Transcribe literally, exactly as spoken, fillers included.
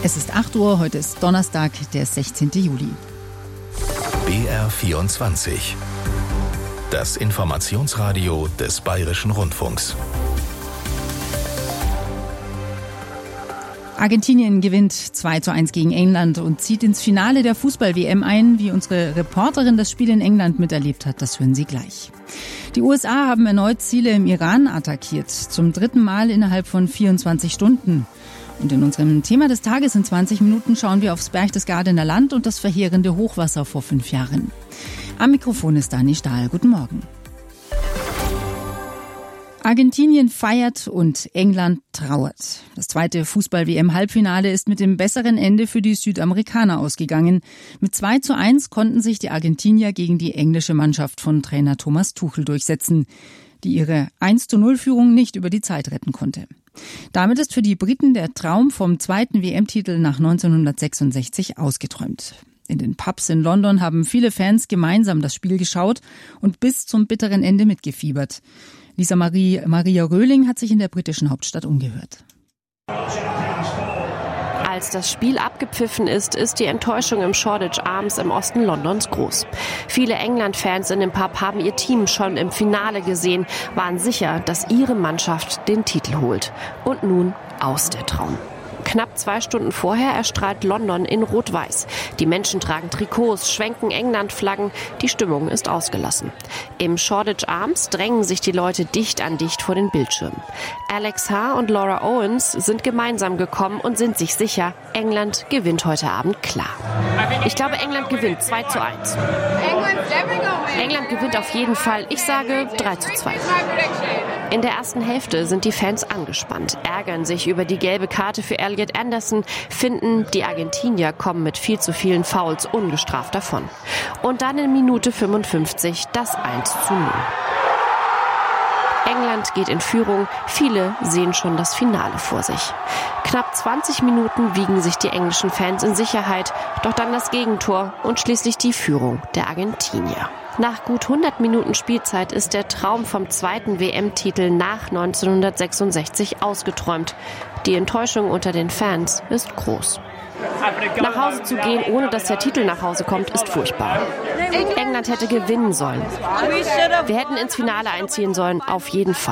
Es ist acht Uhr, heute ist Donnerstag, der sechzehnten Juli. B R vierundzwanzig. Das Informationsradio des Bayerischen Rundfunks. Argentinien gewinnt zwei zu eins gegen England und zieht ins Finale der Fußball-W M ein. Wie unsere Reporterin das Spiel in England miterlebt hat, das hören Sie gleich. Die U S A haben erneut Ziele im Iran attackiert, zum dritten Mal innerhalb von vierundzwanzig Stunden. Und in unserem Thema des Tages in zwanzig Minuten schauen wir aufs Berchtesgadener Land und das verheerende Hochwasser vor fünf Jahren. Am Mikrofon ist Dani Stahl. Guten Morgen. Argentinien feiert und England trauert. Das zweite Fußball-W M-Halbfinale ist mit dem besseren Ende für die Südamerikaner ausgegangen. Mit zwei zu eins konnten sich die Argentinier gegen die englische Mannschaft von Trainer Thomas Tuchel durchsetzen, die ihre eins zu null Führung nicht über die Zeit retten konnte. Damit ist für die Briten der Traum vom zweiten W M-Titel nach neunzehnhundertsechsundsechzig ausgeträumt. In den Pubs in London haben viele Fans gemeinsam das Spiel geschaut und bis zum bitteren Ende mitgefiebert. Lisa Marie, Maria Röhling hat sich in der britischen Hauptstadt umgehört. Als das Spiel abgepfiffen ist, ist die Enttäuschung im Shoreditch Arms im Osten Londons groß. Viele England-Fans in dem Pub haben ihr Team schon im Finale gesehen, waren sicher, dass ihre Mannschaft den Titel holt. Und nun aus der Traum. Knapp zwei Stunden vorher erstrahlt London in Rot-Weiß. Die Menschen tragen Trikots, schwenken England-Flaggen. Die Stimmung ist ausgelassen. Im Shoreditch Arms drängen sich die Leute dicht an dicht vor den Bildschirmen. Alex Haar und Laura Owens sind gemeinsam gekommen und sind sich sicher, England gewinnt heute Abend klar. Ich glaube, England gewinnt zwei zu eins. England gewinnt auf jeden Fall. Ich sage drei zu zwei. In der ersten Hälfte sind die Fans angespannt, ärgern sich über die gelbe Karte für Elliot Anderson, finden, die Argentinier kommen mit viel zu vielen Fouls ungestraft davon. Und dann in Minute fünfundfünfzig das eins zu null. England geht in Führung, viele sehen schon das Finale vor sich. Knapp zwanzig Minuten wiegen sich die englischen Fans in Sicherheit, doch dann das Gegentor und schließlich die Führung der Argentinier. Nach gut hundert Minuten Spielzeit ist der Traum vom zweiten W M-Titel nach neunzehnhundertsechsundsechzig ausgeträumt. Die Enttäuschung unter den Fans ist groß. Nach Hause zu gehen, ohne dass der Titel nach Hause kommt, ist furchtbar. England hätte gewinnen sollen. Wir hätten ins Finale einziehen sollen, auf jeden Fall.